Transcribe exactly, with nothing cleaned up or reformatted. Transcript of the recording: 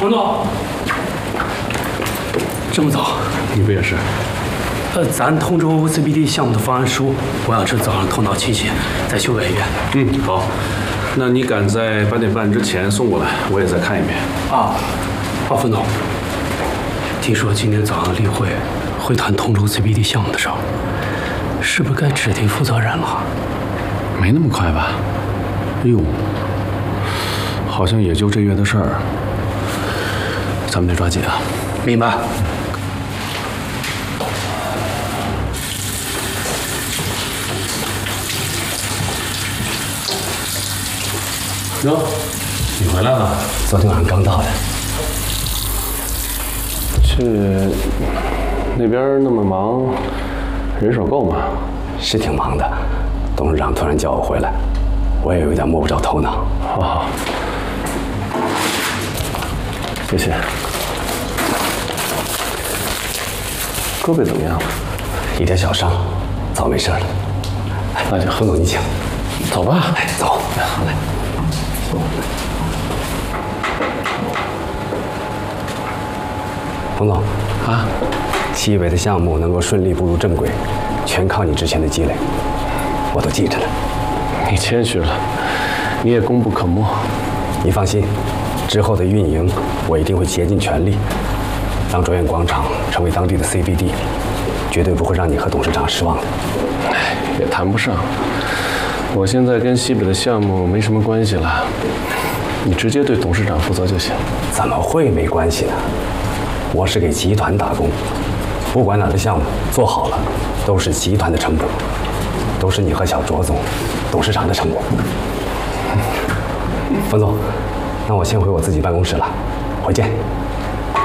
冯总，这么早？ 你不也是？ 呃，咱通州 C B D 项目的方案书，我想这早上头脑清醒，再修改一遍。 嗯，好。那你赶在八点半之前送过来，我也再看一遍。 啊，啊，冯总，听说今天早上例会会谈通州 C B D 项目的事儿，是不是该指定负责人了？ 没那么快吧？哎呦，好像也就这月的事儿，咱们得抓紧啊！ 明白。 哟，你回来了？ 昨天晚上刚到的。 去那边那么忙，人手够吗？ 是挺忙的，董事长突然叫我回来，我也有点摸不着头脑。 好好，谢谢。胳膊怎么样了？ 一点小伤，早没事了。 那就冯总，你请。 走吧。 哎，走。 好嘞。 冯总啊， 西北的项目能够顺利步入正轨，全靠你之前的积累，我都记着呢。 你谦虚了，你也功不可没。 你放心，之后的运营我一定会竭尽全力，让卓苑广场成为当地的 C B D， 绝对不会让你和董事长失望的。 哎，也谈不上。我现在跟西北的项目没什么关系了，你直接对董事长负责就行。 怎么会没关系呢？我是给集团打工，不管哪个项目做好了，都是集团的成果，都是你和小卓总、董事长的成果。冯总，那我先回我自己办公室了，回见。